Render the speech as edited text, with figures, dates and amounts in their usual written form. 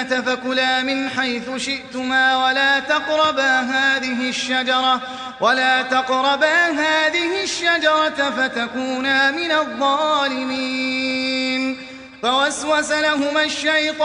الجنة فكلا من حيث شئتما ولا تقربا هذه الشجرة فتكونا من الظالمين. فوسوس لهما الشيطان